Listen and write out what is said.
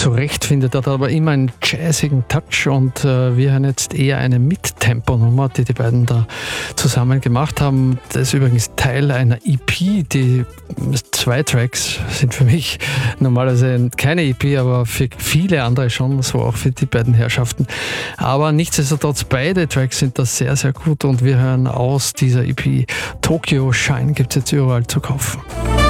zurechtfindet, hat aber immer einen jazzigen Touch und wir hören jetzt eher eine Mittempo-Nummer, die die beiden da zusammen gemacht haben. Das ist übrigens Teil einer EP, die 2 Tracks sind für mich normalerweise keine EP, aber für viele andere schon, so auch für die beiden Herrschaften. Aber nichtsdestotrotz, beide Tracks sind da sehr, sehr gut und wir hören aus dieser EP Tokyo Shine, gibt es jetzt überall zu kaufen.